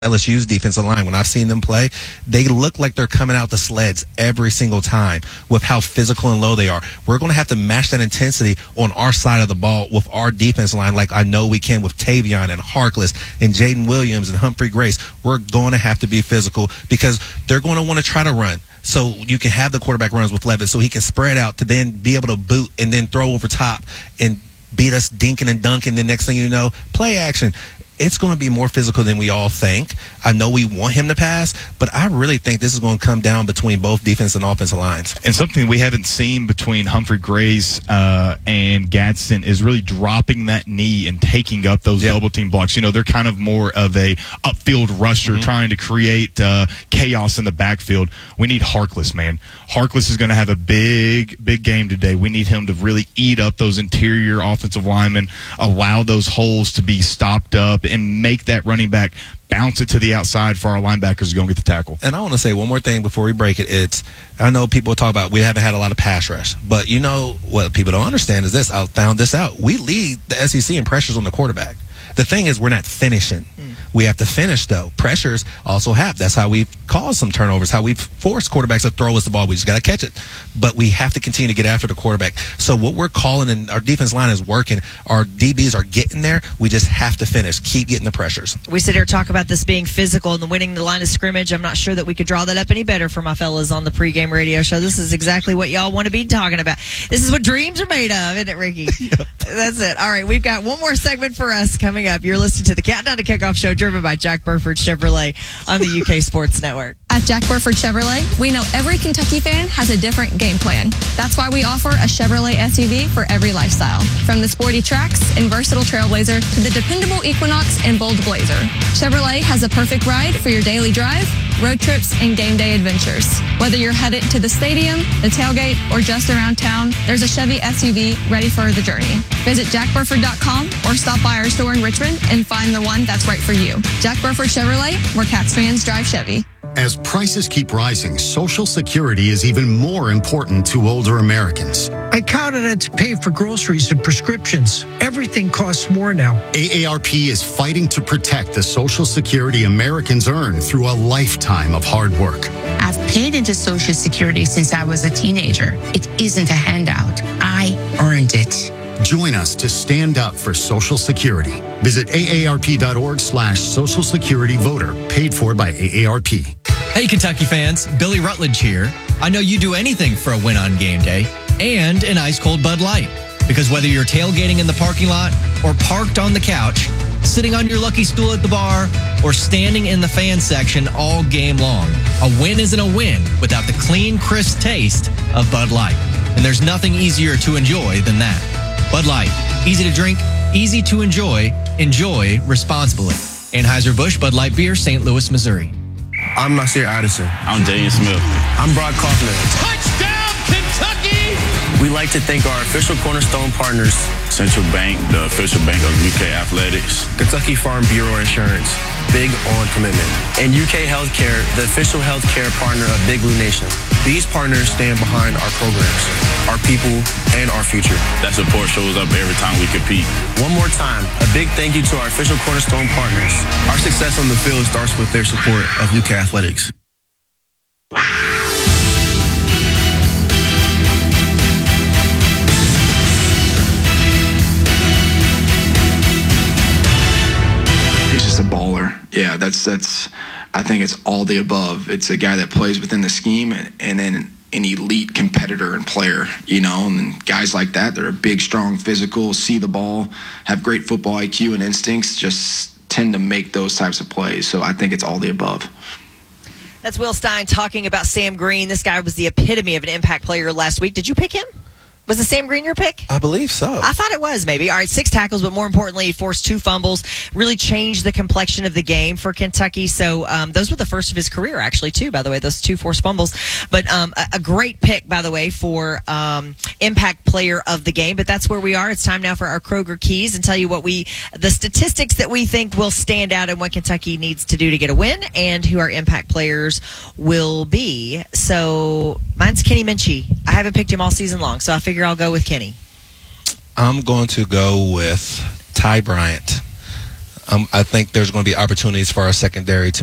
LSU's defensive line, when I've seen them play, they look like they're coming out the sleds every single time with how physical and low they are. We're going to have to match that intensity on our side of the ball with our defense line like I know we can with Tavion and Harkless and Jaden Williams and Humphrey Grace. We're going to have to be physical because they're going to want to try to run. So you can have the quarterback runs with Levis so he can spread out to then be able to boot and then throw over top and beat us dinking and dunking. The next thing you know, play action. It's going to be more physical than we all think. I know we want him to pass, but I really think this is going to come down between both defense and offensive lines. And something we haven't seen between Humphrey Grace and Gadsden is really dropping that knee and taking up those double team blocks. You know, they're kind of more of a upfield rusher trying to create chaos in the backfield. We need Harkless, man. Harkless is going to have a big game today. We need him to really eat up those interior offensive linemen, allow those holes to be stopped up, and make that running back bounce it to the outside for our linebackers to go and get the tackle. And I want to say one more thing before we break it. I know people talk about we haven't had a lot of pass rush, but you know what people don't understand is this. I found this out. We lead the SEC in pressures on the quarterback. The thing is we're not finishing. We have to finish, though. Pressures also have. That's how we've caused some turnovers, how we've forced quarterbacks to throw us the ball. We just got to catch it. But we have to continue to get after the quarterback. So what we're calling, and our defense line is working, our DBs are getting there. We just have to finish. Keep getting the pressures. We sit here talk about this being physical and winning the line of scrimmage. I'm not sure that we could draw that up any better for my fellas on the pregame radio show. This is exactly what y'all want to be talking about. This is what dreams are made of, isn't it, Ricky? Yep. That's it. All right, we've got one more segment for us coming up. You're listening to the Countdown to Kickoff show driven by Jack Burford Chevrolet on the UK Sports Network. At Jack Burford Chevrolet, we know every Kentucky fan has a different game plan. That's why we offer a Chevrolet SUV for every lifestyle. From the sporty Trax and versatile Trailblazer to the dependable Equinox and bold Blazer. Chevrolet has a perfect ride for your daily drive, road trips, and game day adventures. Whether you're headed to the stadium, the tailgate, or just around town, there's a Chevy SUV ready for the journey. Visit jackburford.com or stop by our store in Richmond and find the one that's right for you. Jack Burford Chevrolet, where Cats fans drive Chevy. As prices keep rising, Social Security is even more important to older Americans. I count on it to pay for groceries and prescriptions. Everything costs more now. AARP is fighting to protect the Social Security Americans earn through a lifetime of hard work. I've paid into Social Security since I was a teenager. It isn't a handout. I earned it. Join us to stand up for Social Security. Visit aarp.org/Social Security Voter, paid for by AARP. Hey, Kentucky fans, Billy Rutledge here. I know you do anything for a win on game day and an ice-cold Bud Light. Because whether you're tailgating in the parking lot or parked on the couch, sitting on your lucky stool at the bar, or standing in the fan section all game long, a win isn't a win without the clean, crisp taste of Bud Light. And there's nothing easier to enjoy than that. Bud Light, easy to drink, easy to enjoy responsibly. Anheuser-Busch Bud Light Beer, St. Louis, Missouri. I'm Nasir Addison. I'm Daniel Smith. I'm Brock Kaufman. Touchdown, Kentucky! We'd like to thank our official Cornerstone partners, Central Bank, the official bank of UK Athletics. Kentucky Farm Bureau Insurance, big on commitment. And UK Healthcare, the official healthcare partner of Big Blue Nation. These partners stand behind our programs, our people, and our future. That support shows up every time we compete. One more time, a big thank you to our official Cornerstone partners. Our success on the field starts with their support of UK Athletics. He's just a baller. Yeah, that's. I think it's all the above. It's a guy that plays within the scheme and then an elite competitor and player, you know, and guys like that, they're big, strong, physical, see the ball, have great football IQ and instincts, just tend to make those types of plays. So I think it's all the above. That's Will Stein talking about Sam Green. This guy was the epitome of an impact player last week. Did you pick him? Was it Sam Green your pick? I believe so. I thought it was, maybe. All right, 6 tackles, but more importantly, he forced 2 fumbles, really changed the complexion of the game for Kentucky. So those were the first of his career, actually, too, by the way, those 2 forced fumbles. But a great pick, by the way, for impact player of the game. But that's where we are. It's time now for our Kroger Keys and tell you what the statistics that we think will stand out and what Kentucky needs to do to get a win and who our impact players will be. So mine's Kenny Minchie. I haven't picked him all season long, so I figure I'll go with Kenny. I'm going to go with Ty Bryant. I think there's going to be opportunities for our secondary to